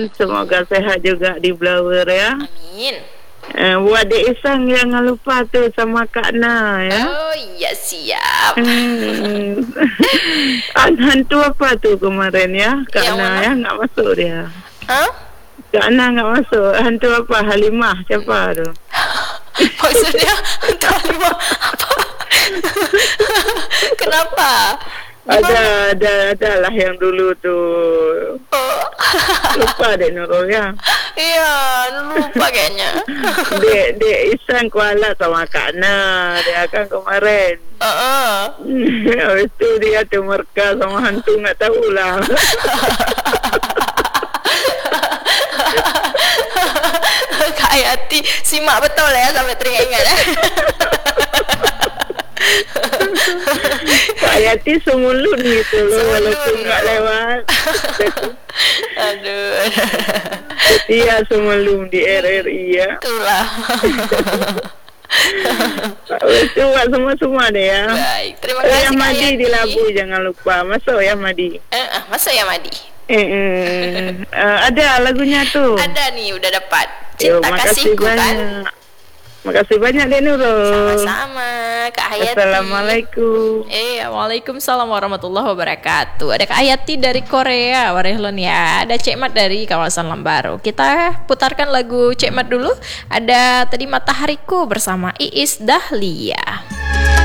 Semoga sehat juga di Blower ya. Amin. Buat Dek Isang jangan lupa tu sama Kak Na ya. Oh iya siap. Hantu apa tu kemarin ya? Kak Yang Na mana? ya nggak masuk dia. Hah? Kak Na nggak masuk. Hantu apa? Halimah siapa tu? Maksudnya Halimah apa? Kenapa? Ada lah yang dulu tu. Oh. Lupa Dek Nurul ya. Iya, lupa kayaknya. Dek Isang kuala sama Kak Na. Dia kan kemarin. Habis tu dia tu merka sama hantu nggak tahulah. Kak Hayati simak betul ya sampai teringat ya. Kak Hayati semulun gitu loh, walaupun nggak lewat. Aduh. Setia semulun di RRI ya. Itulah. Itu buat semua deh ya. Baik, terima kasih Yang Kak Madi Hayati. di Labu jangan lupa. Masuk ya Madi. Masuk ya Madi. Ada lagunya tuh. Ada nih, udah dapat. Yo, Cinta makasih Kasihku kan. banyak. Makasih banyak Dek Nurul. Sama-sama Kak Hayati. Assalamualaikum. Waalaikumsalam warahmatullahi wabarakatuh. Ada Kak Hayati dari Korea, Warehlon ya. Ada Cek Mat dari kawasan Lambaru. Kita putarkan lagu Cek Mat dulu. Ada tadi Matahariku bersama Iis Dahlia.